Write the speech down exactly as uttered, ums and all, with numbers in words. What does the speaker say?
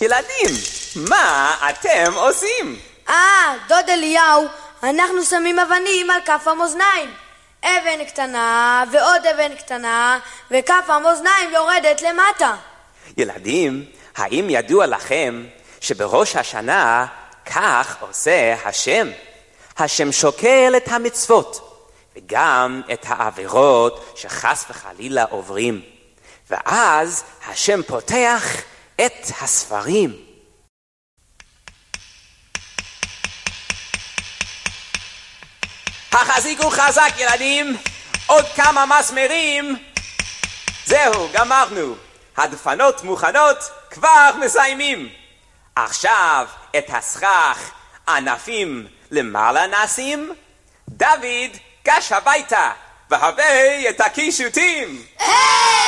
ילדים, מה אתם עושים? אה, דוד אליהו, אנחנו שמים אבנים על כף המאזניים. אבן קטנה ועוד אבן קטנה, וכף המאזניים יורדת למטה. ילדים, האם ידוע לכם שבראש השנה כך עושה השם? השם שוקל את המצוות וגם את העבירות שחס וחלילה עוברים, ואז השם פותח את הספרים. החזיקו חזק ילדים, עוד כמה מסמרים. זהו, גמרנו. הדפנות מוכנות, כבר מסיימים. עכשיו את הסכך ענפים למעלה נשים. דוד, גש הביתה והביא את הקישוטים.